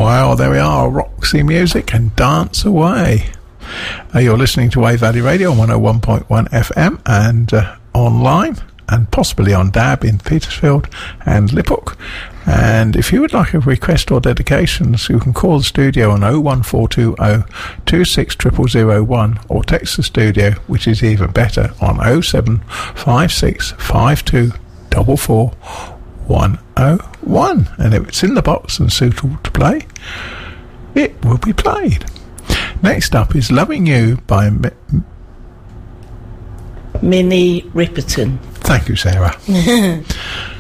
Well, there we are, Roxy Music and Dance Away. You're listening to Wave Valley Radio on 101.1 FM and online and possibly on DAB in Petersfield and Liphook. And if you would like a request or dedications, you can call the studio on 01420 260001 or text the studio, which is even better, on 0756 52 44101. And if it's in the box and suitable to play, it will be played. Next up is Loving You by Minnie Riperton. Thank you, Sarah.